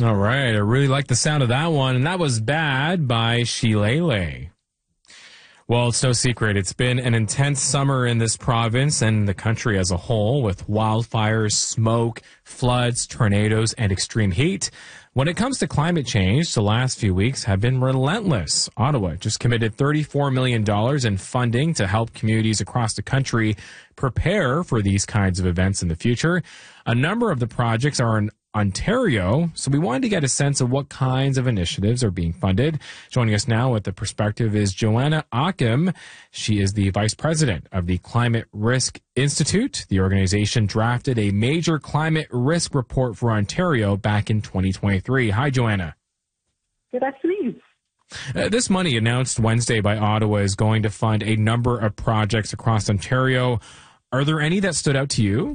All right. I really like the sound of that one. And that was Bad by Shilele. Well, it's no secret. It's been an intense summer in this province and the country as a whole, with wildfires, smoke, floods, tornadoes, and extreme heat. When it comes to climate change, the last few weeks have been relentless. Ottawa just committed $34 million in funding to help communities across the country prepare for these kinds of events in the future. A number of the projects are in Ontario, so we wanted to get a sense of what kinds of initiatives are being funded. Joining us now with the perspective is Joanna Ockham. She is the Vice President of the Climate Risk Institute. The organization drafted a major climate risk report for Ontario back in 2023. Hi, Joanna. Good afternoon. This money announced Wednesday by Ottawa is going to fund a number of projects across Ontario. Are there any that stood out to you?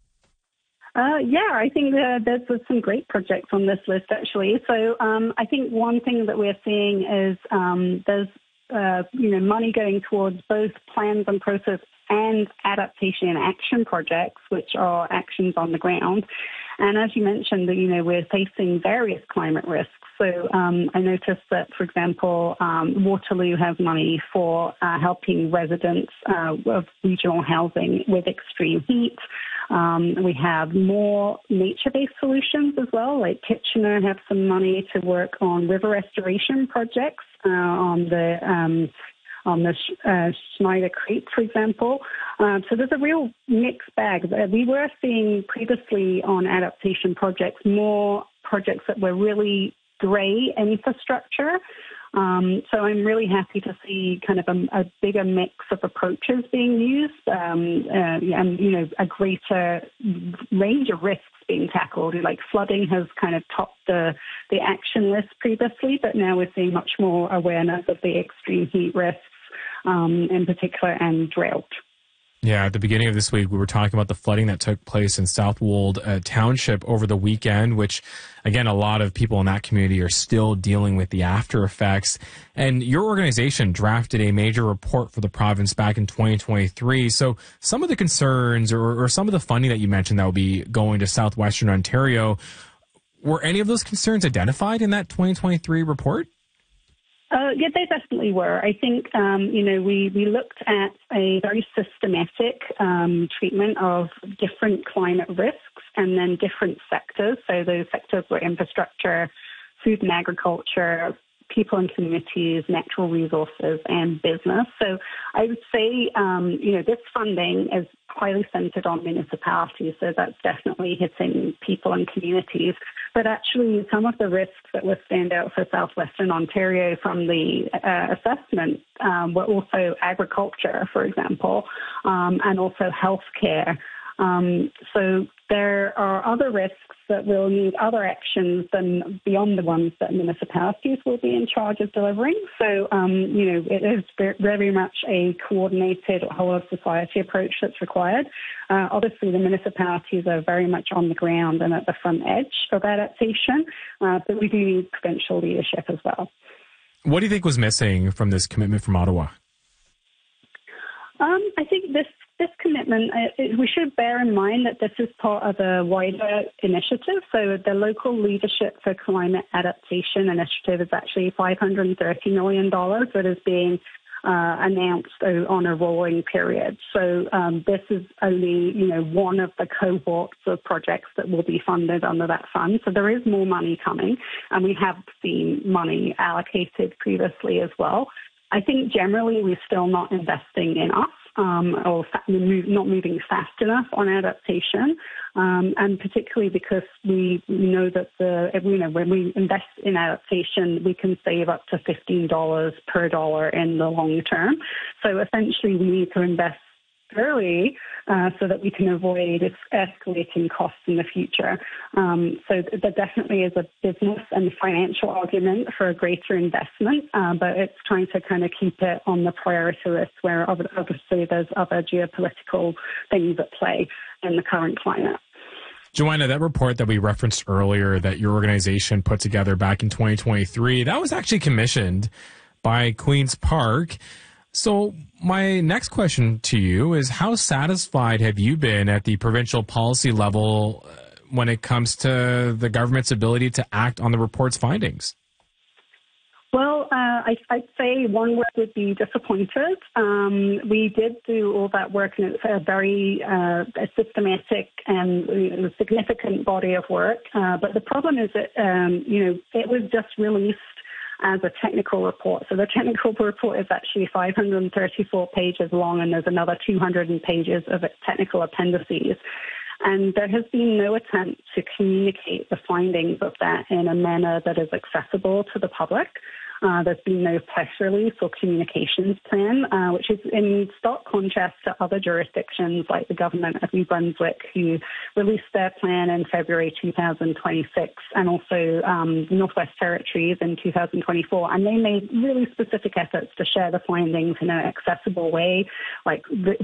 Yeah, I think there's some great projects on this list, actually. So I think one thing that we're seeing is there's money going towards both plans and process and adaptation and action projects, which are actions on the ground. And as you mentioned, we're facing various climate risks. So I noticed that, for example, Waterloo has money for helping residents of regional housing with extreme heat. We have more nature-based solutions as well, like Kitchener have some money to work on river restoration projects on the Schneider Creek, for example. So there's a real mixed bag. We were seeing previously on adaptation projects more projects that were really grey infrastructure. So I'm really happy to see kind of a bigger mix of approaches being used and a greater range of risks being tackled. Like flooding has kind of topped the action list previously, but now we're seeing much more awareness of the extreme heat risks in particular and drought. Yeah, at the beginning of this week, we were talking about the flooding that took place in Southwold Township over the weekend, which, again, a lot of people in that community are still dealing with the after effects. And your organization drafted a major report for the province back in 2023. So some of the concerns or some of the funding that you mentioned that will be going to southwestern Ontario, were any of those concerns identified in that 2023 report? Yeah, they definitely were. I think, we looked at a very systematic treatment of different climate risks and then different sectors. So those sectors were infrastructure, food and agriculture, people and communities, natural resources, and business. So I would say, this funding is highly centered on municipalities, so that's definitely hitting people and communities. But actually, some of the risks that will stand out for southwestern Ontario from the assessment were also agriculture, for example, and also healthcare. So there are other risks that will need other actions than beyond the ones that municipalities will be in charge of delivering. So, it is very much a coordinated whole of society approach that's required. Obviously, the municipalities are very much on the ground and at the front edge of adaptation, but we do need provincial leadership as well. What do you think was missing from this commitment from Ottawa? I think this commitment, we should bear in mind that this is part of a wider initiative. So the Local Leadership for Climate Adaptation Initiative is actually $530 million that is being announced on a rolling period. So this is only, one of the cohorts of projects that will be funded under that fund. So there is more money coming, and we have seen money allocated previously as well. I think generally we're still not investing enough or not moving fast enough on adaptation, and particularly because we know that when we invest in adaptation, we can save up to $15 per dollar in the long term. So essentially, we need to invest early so that we can avoid escalating costs in the future. So there definitely is a business and financial argument for a greater investment, but it's trying to kind of keep it on the priority list where obviously there's other geopolitical things at play in the current climate. Joanna, that report that we referenced earlier that your organization put together back in 2023, that was actually commissioned by Queen's Park. So my next question to you is, how satisfied have you been at the provincial policy level when it comes to the government's ability to act on the report's findings? Well, I'd say one word would be disappointed. We did do all that work, and it's a very systematic and significant body of work. But the problem is that, it was just released as a technical report. So the technical report is actually 534 pages long, and there's another 200 pages of technical appendices. And there has been no attempt to communicate the findings of that in a manner that is accessible to the public. There's been no press release or communications plan, which is in stark contrast to other jurisdictions like the government of New Brunswick, who released their plan in February 2026, and also Northwest Territories in 2024. And they made really specific efforts to share the findings in an accessible way, like